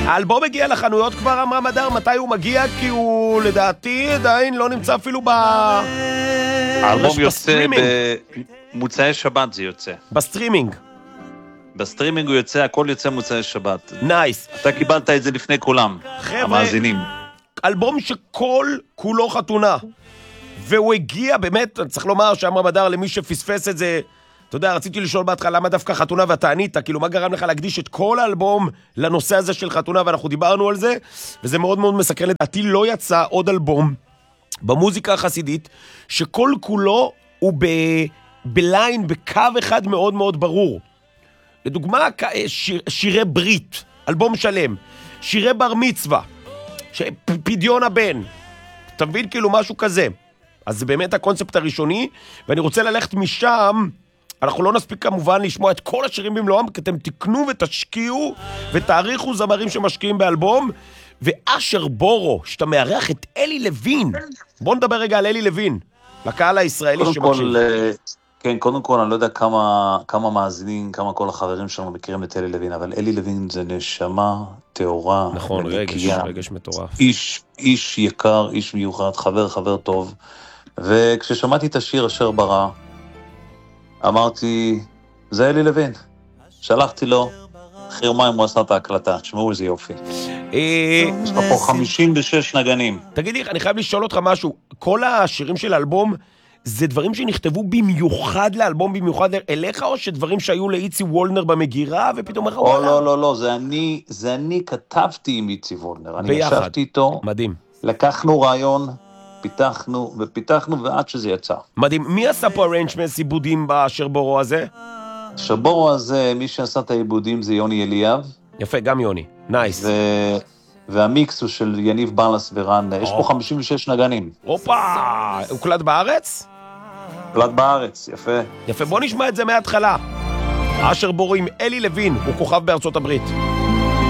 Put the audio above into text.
האלבום הגיע לחנויות כבר, אמרה מדר, מתי הוא מגיע? כי הוא לדעתי עדיין לא נמצא אפילו האלבום יוצא במוצאי שבת, זה יוצא. בסטרימינג. בסטרימינג הוא יוצא, הכל יוצא מוצאי שבת. נייס. אתה קיבלת את זה לפני כולם, המאזינים. אלבום שכל כולו חתונה. והוא הגיע, באמת, צריך לומר שאמרה מדר, למי שפספס את זה, אתה יודע, רציתי לשאול בהתחלה למה דווקא חתונה ואתה ענית, כאילו מה גרם לך להקדיש את כל האלבום לנושא הזה של חתונה, ואנחנו דיברנו על זה, וזה מאוד מאוד מסקרן. לדעתי לא יצא עוד אלבום במוזיקה החסידית, שכל כולו הוא בליין, בקו אחד מאוד מאוד ברור. לדוגמה, שירי ברית, אלבום שלם, שירי בר מצווה, פדיון הבן, אתה מבין? כאילו משהו כזה. אז זה באמת הקונספט הראשוני, ואני רוצה ללכת משם. אנחנו לא נספיק כמובן לשמוע את כל השירים במלואם, כי אתם תקנו ותשקיעו ותאריכו זמרים שמשקיעים באלבום. ואשר בורו, שאתה מארח את אלי לוין. בוא נדבר רגע על אלי לוין, לקהל הישראלי שמקשיב. כן, קודם כל, אני לא יודע כמה מאזינים, כמה כל החברים שלנו מכירים את אלי לוין, אבל אלי לוין זה נשמה תאורה. נכון, רגש מטורף. איש יקר, איש מיוחד, חבר טוב. וכששמעתי את השיר אשר ברא, אמרתי, זה אלי לוין. שלחתי לו, אחרי יומיים הוא עשה את ההקלטה, תשמעו איזה יופי. יש לך פה 56 נגנים. תגידי, אני חייב לשאול אותך משהו, כל השירים של האלבום, זה דברים שנכתבו במיוחד לאלבום, במיוחד אליך, או שדברים שהיו לאיצי וולנר במגירה, ופתאום איך וואלה? לא, זה אני כתבתי עם איצי וולנר. אני ישבתי איתו. מדהים. לקחנו רעיון, פיתחנו ועד שזה יצא. מדהים. מי עשה פה ארנג'מנטס עיבודים בשרבורו הזה? בשרבורו הזה, מי שעשה את העיבודים זה יוני אליאב. יפה, גם יוני. נייס. והמיקס הוא של יניב ברלס ורן. יש פה 56 נגנים. אופה! הוא קלט בארץ? קלט בארץ, יפה. יפה, בוא נשמע את זה מההתחלה. אשר בורו עם אלי לוין, הוא כוכב בארצות הברית.